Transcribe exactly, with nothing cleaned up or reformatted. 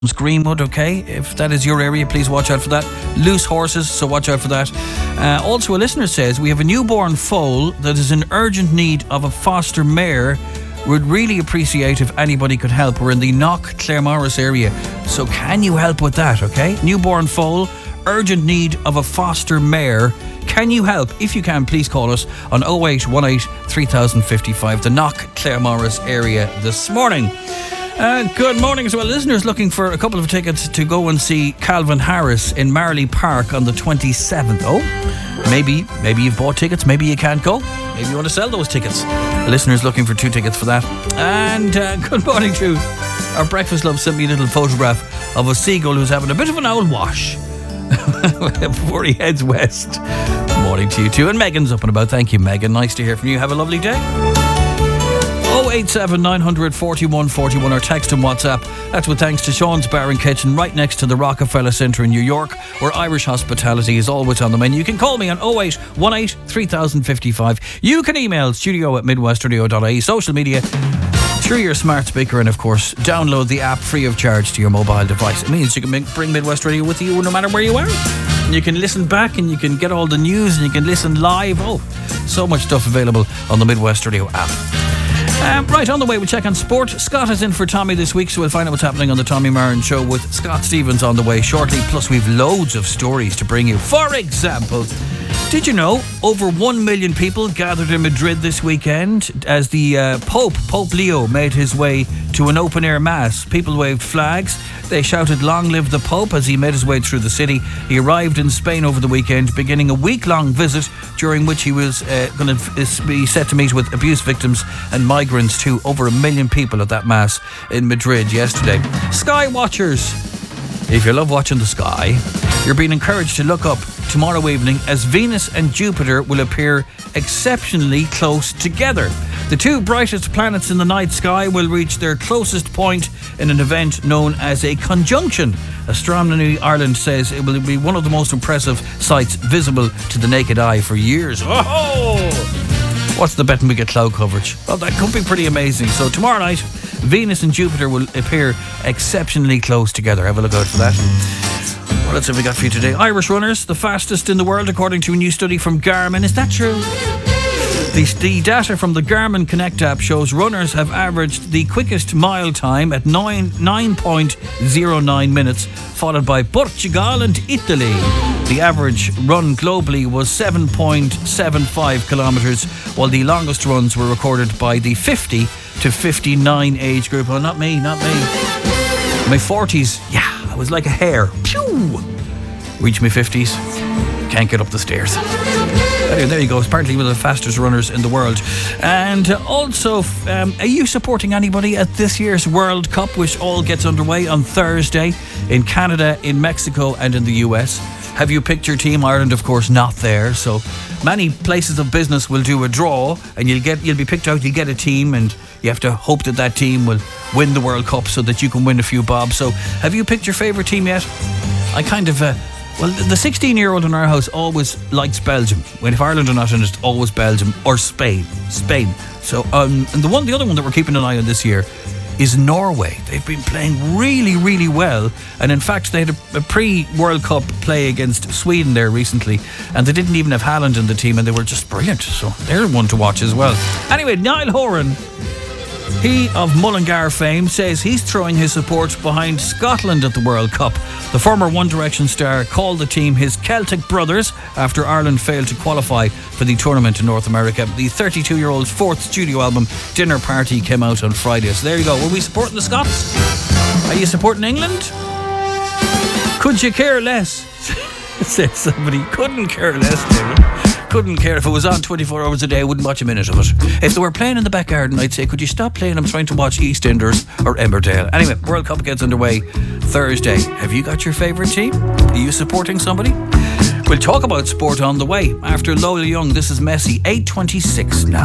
Greenwood, okay? If that is your area, please watch out for that. Loose horses, so watch out for that. Uh, also, a listener says, we have a newborn foal that is in urgent need of a foster mare. Would really appreciate if anybody could help. We're in the Knock, Claremorris area. So can you help with that, okay? Newborn foal, urgent need of a foster mare. Can you help? If you can, please call us on oh eight one eight, three thousand fifty-five, the Knock, Claremorris area this morning. Uh, good morning as well. Listeners looking for a couple of tickets to go and see Calvin Harris in Marley Park on the twenty-seventh. Oh, maybe maybe you've bought tickets, maybe you can't go. Maybe you want to sell those tickets. The listeners looking for two tickets for that. And uh, good morning to our Breakfast Love sent me a little photograph of a seagull who's having a bit of an old wash before he heads west. Morning to you too. And Megan's up and about. Thank you, Megan. Nice to hear from you. Have a lovely day. oh eight seven, nine hundred, forty-one forty-one or text and WhatsApp. That's with thanks to Sean's Bar and Kitchen right next to the Rockefeller Centre in New York, where Irish hospitality is always on the menu. You can call me on oh eight one eight, three thousand fifty-five. You can email studio at midwestradio dot I E. Social media through your smart speaker, and of course download the app free of charge to your mobile device. It means you can bring Midwest Radio with you no matter where you are. And you can listen back and you can get all the news and you can listen live. Oh, so much stuff available on the Midwest Radio app. Um, right, on the way, we'll check on sport. Scott is in for Tommy this week, so we'll find out what's happening on the Tommy Marin Show with Scott Stevens on the way shortly. Plus, we've loads of stories to bring you. For example, did you know over one million people gathered in Madrid this weekend as the uh, Pope, Pope Leo, made his way to an open-air mass? People waved flags. They shouted, "Long live the Pope," as he made his way through the city. He arrived in Spain over the weekend, beginning a week-long visit during which he was uh, going to be set to meet with abuse victims and migrants too. Over a million people at that mass in Madrid yesterday. Sky watchers, if you love watching the sky, you're being encouraged to look up tomorrow evening as Venus and Jupiter will appear exceptionally close together. The two brightest planets in the night sky will reach their closest point in an event known as a conjunction. Astronomy Ireland says it will be one of the most impressive sights visible to the naked eye for years. Oh! What's the betting we get cloud coverage? Well, that could be pretty amazing. So tomorrow night, Venus and Jupiter will appear exceptionally close together. Have a look out for that. What else have we got for you today? Irish runners, the fastest in the world according to a new study from Garmin. Is that true? The, the data from the Garmin Connect app shows runners have averaged the quickest mile time at nine point oh nine minutes, followed by Portugal and Italy. The average run globally was seven point seven five kilometres, while the longest runs were recorded by the fifty to fifty-nine age group. Oh, not me, not me. My forties, yeah, I was like a hare. Pew! Reach my fifties, can't get up the stairs. Anyway, there you go. Apparently one of the fastest runners in the world. And also, um, are you supporting anybody at this year's World Cup, which all gets underway on Thursday in Canada, in Mexico and in the U S? Have you picked your team? Ireland, of course, not there. So many places of business will do a draw and you'll get you'll be picked out, you'll get a team, and you have to hope that that team will win the World Cup so that you can win a few bob. So have you picked your favourite team yet? I kind of... Uh, Well, the sixteen-year-old in our house always likes Belgium. When if Ireland are not in it, it's always Belgium or Spain. Spain. So, um, and the one, the other one that we're keeping an eye on this year is Norway. They've been playing really, really well. And in fact, they had a, a pre-World Cup play against Sweden there recently, and they didn't even have Haaland in the team, and they were just brilliant. So they're one to watch as well. Anyway, Niall Horan, he of Mullingar fame, says he's throwing his support behind Scotland at the World Cup. The former One Direction star called the team his Celtic brothers after Ireland failed to qualify for the tournament in North America. The thirty-two-year-old's fourth studio album, Dinner Party, came out on Friday. So there you go. Were we supporting the Scots? Are you supporting England? Could you care less? Said somebody. Couldn't care less, David. Couldn't care. If it was on twenty-four hours a day, I wouldn't watch a minute of it. If they were playing in the back garden, I'd say, could you stop playing? I'm trying to watch EastEnders or Emmerdale. Anyway, World Cup gets underway Thursday. Have you got your favourite team? Are you supporting somebody? We'll talk about sport on the way. After Lola Young, this is Messi, eight twenty-six now.